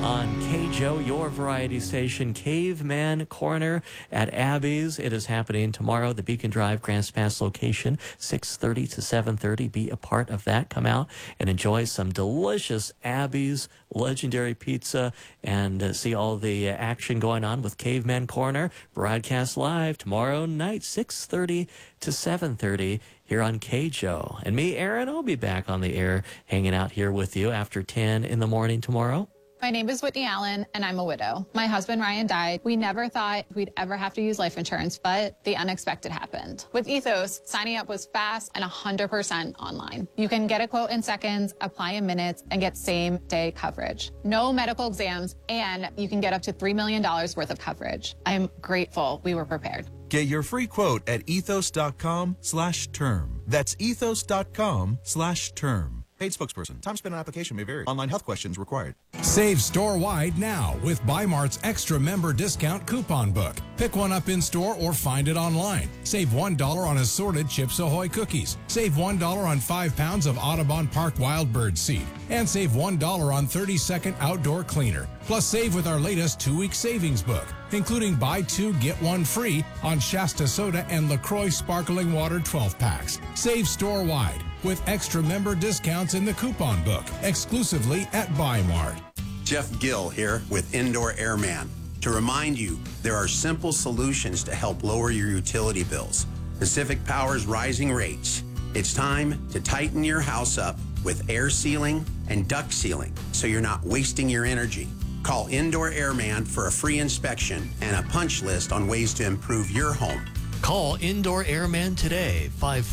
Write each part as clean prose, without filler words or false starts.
on KJO, your variety station. Caveman Corner at Abby's. It is happening tomorrow, the Beacon Drive Grants Pass location, 6:30 to 7:30. Be a part of that. Come out and enjoy some delicious Abby's legendary pizza and see all the action going on with Caveman Corner. Broadcast live tomorrow night, 6:30 to 7:30 here on KJO. And me, Aaron, I'll be back on the air hanging out here with you after 10 in the morning tomorrow. My name is Whitney Allen, and I'm a widow. My husband, Ryan, died. We never thought we'd ever have to use life insurance, but the unexpected happened. With Ethos, signing up was fast and 100% online. You can get a quote in seconds, apply in minutes, and get same-day coverage. No medical exams, and you can get up to $3 million worth of coverage. I'm grateful we were prepared. Get your free quote at ethos.com/term. That's ethos.com/term. Paid spokesperson. Time spent on application may vary. Online health questions required. Save store-wide now with Bi-Mart's extra member discount coupon book. Pick one up in-store or find it online. Save $1 on assorted Chips Ahoy cookies. Save $1 on 5 pounds of Audubon Park Wild Bird seed. And save $1 on 30-second outdoor cleaner. Plus save with our latest 2-week savings book, including buy 2, get 1 free on Shasta Soda and LaCroix Sparkling Water 12-packs. Save store-wide with extra member discounts in the coupon book, exclusively at Bi-Mart. Jeff Gill here with Indoor Airman. To remind you, there are simple solutions to help lower your utility bills. Pacific Power's rising rates. It's time to tighten your house up with air sealing and duct sealing so you're not wasting your energy. Call Indoor Airman for a free inspection and a punch list on ways to improve your home. Call Indoor Airman today,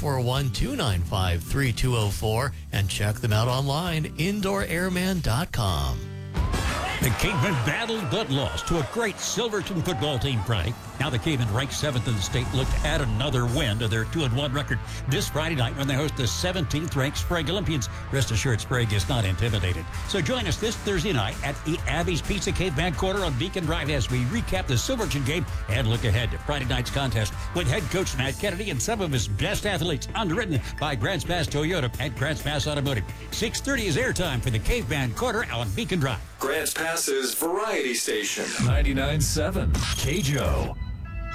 541-295-3204, and check them out online, indoorairman.com. The Cavemen battled but lost to a great Silverton football team Friday. Now the Cavemen, ranked 7th in the state, look to add another win to their 2-1 record this Friday night when they host the 17th-ranked Sprague Olympians. Rest assured, Sprague is not intimidated. So join us this Thursday night at the Abby's Pizza Caveman Corner on Beacon Drive as we recap the Silverton game and look ahead to Friday night's contest with head coach Matt Kennedy and some of his best athletes, underwritten by Grants Pass Toyota and Grants Pass Automotive. 6:30 is airtime for the Caveman Corner on Beacon Drive. Grants Pass's variety station, 99.7 KJO.